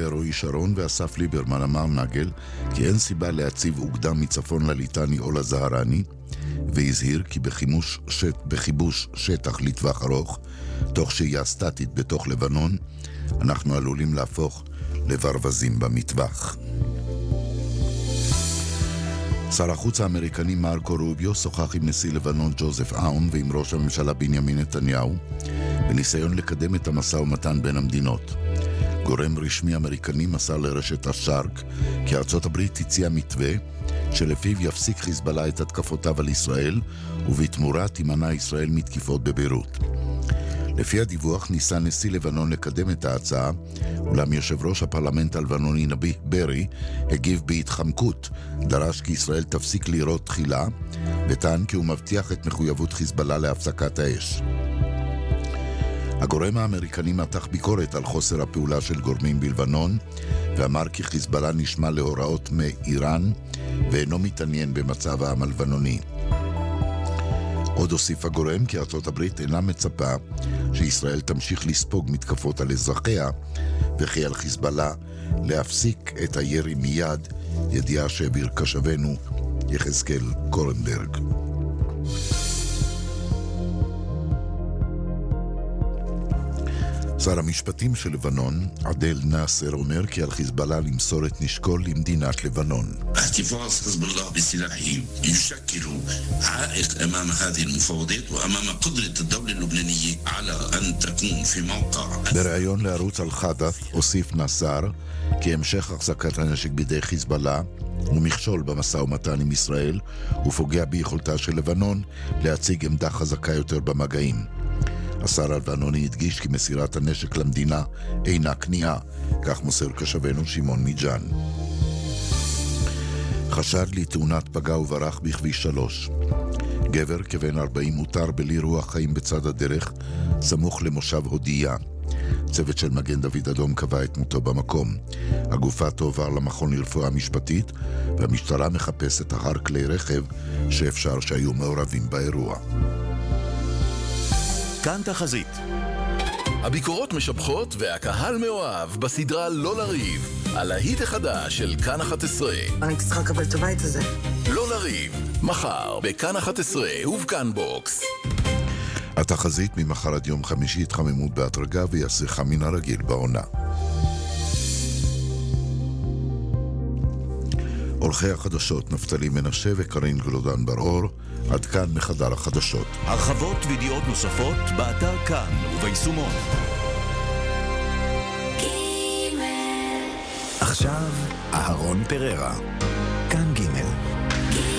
לרועי שרון ואסף ליברמן אמר נגל כי אין סיבה להציב אוגדה מצפון לליטני או לזהרני, והזהיר כי בכיבוש שטח לטווח ארוך, תוך שהייה סטטית בתוך לבנון, אנחנו עלולים להפוך לברווזים במטווח. שר החוץ האמריקני מרקו רוביו שוחח עם נשיא לבנון ג'וזף אאון ועם ראש הממשלה בנימין נתניהו בניסיון לקדם את המשא ומתן בין המדינות. גורם רשמי אמריקני מסר לרשת השארק כי ארצות הברית הציעה מתווה שלפיו יפסיק חיזבאללה את התקפותיו על ישראל ובתמורה תימנע ישראל מתקיפות בביירות. לפי הדיווח ניסה נשיא לבנון לקדם את ההצעה, אולם יושב ראש הפרלמנט הלבנוני נביח ברי הגיב בהתחמקות, דרש כי ישראל תפסיק לירות תחילה וטען כי הוא מבטיח את מחויבות חיזבאללה להפסקת האש. הגורם האמריקני מתח ביקורת על חוסר הפעולה של גורמים בלבנון ואמר כי חיזבאללה נשמע להוראות מאיראן ואינו מתעניין במצב העם הלבנוני. עוד הוסיף הגורם כי ארצות הברית אינה מצפה שישראל תמשיך לספוג מתקפות על אזרחיה וכי על חיזבאללה להפסיק את הירי מיד, ידיעה שהעביר קשבנו יחזקאל קורנברג. שר המשפטים של לבנון, עדל נאסר, אומר כי על חיזבאללה למסור את נשקו למדינת לבנון. احتفاظ حزب الله بسلاحه يشكل عائق أمام هذه المفاوضات وأمام قدرة الدولة اللبنانية على أن تكون في موقع. בראיון לערוץ אל-חדף הוסיף נאסר כי המשך החזקת הנשק בידי חיזבאללה הוא מכשול במשא ומתן עם ישראל ופוגע ביכולתה של לבנון להציג עמדה חזקה יותר במגעים. השר הלבנוני הדגיש כי מסירת הנשק למדינה אינה כניעה, כך מוסר קשבנו שמעון מיג'אן. חשד לתאונת פגע וברח בכביש 3. גבר כבן 40 מותר בלי רוח חיים בצד הדרך, סמוך למושב הודיה. צוות של מגן דוד אדום קבע את מותו במקום. הגופה תועבר למכון לרפואה משפטית, והמשטרה מחפשת אחר כלי רכב שאפשר שהיו מעורבים באירוע. כאן תחזית. הביקורות משבחות והקהל מאוהב בסדרה לא לריב, על להיט החדש של כאן 11. אני צריכה לקבל את הבית הזה. לא לריב, מחר בכאן 11 ובכאן בוקס. התחזית ממחר עד יום חמישי התחממות בהדרגה ויסריחה מן הרגיל בעונה. עורכי החדשות נפתלי מנשה וקרין גלודן בר-אור. עד כאן מחדר החדשות. הרחבות וידיעות נוספות באתר כאן וביישומון. עכשיו אהרון פררה.